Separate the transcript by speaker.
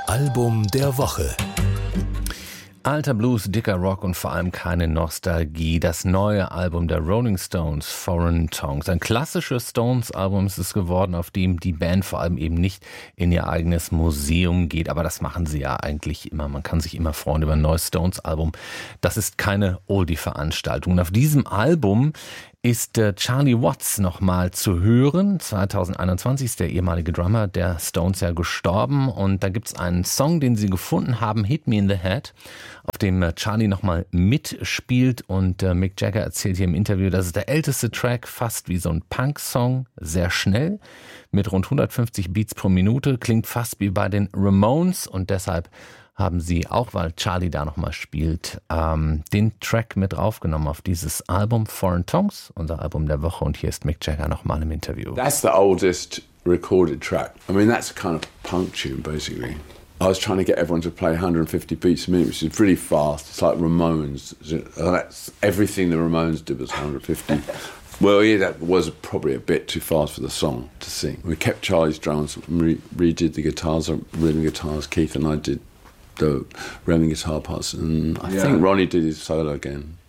Speaker 1: Album der Woche.
Speaker 2: Alter Blues, dicker Rock und vor allem keine Nostalgie. Das neue Album der Rolling Stones, Foreign Tongues. Ein klassisches Stones-Album ist es geworden, auf dem die Band vor allem eben nicht in ihr eigenes Museum geht. Aber das machen sie ja eigentlich immer. Man kann sich immer freuen über ein neues Stones-Album. Das ist keine Oldie-Veranstaltung. Und auf diesem Album ist Charlie Watts nochmal zu hören. 2021 ist der ehemalige Drummer der Stones ja gestorben. Und da gibt's einen Song, den sie gefunden haben, Hit Me in the Head, auf dem Charlie nochmal mitspielt. Und Mick Jagger erzählt hier im Interview, das ist der älteste Track, fast wie so ein Punk-Song, sehr schnell, mit rund 150 Beats pro Minute, klingt fast wie bei den Ramones und deshalb haben sie, auch weil Charlie da nochmal spielt, den Track mit aufgenommen auf dieses Album Foreign Tongues, unser Album der Woche. Und hier ist Mick Jagger nochmal im Interview.
Speaker 3: That's the oldest recorded track. I mean, that's a kind of punk tune, basically. I was trying to get everyone to play 150 beats a minute, which is really fast. It's like Ramones. That's everything the Ramones did was 150. Well, yeah, that was probably a bit too fast for the song to sing. We kept Charlie's drums, redid the guitars, rhythm guitars. Keith and I did the rhythm guitar parts, and I think Ronnie did his solo again.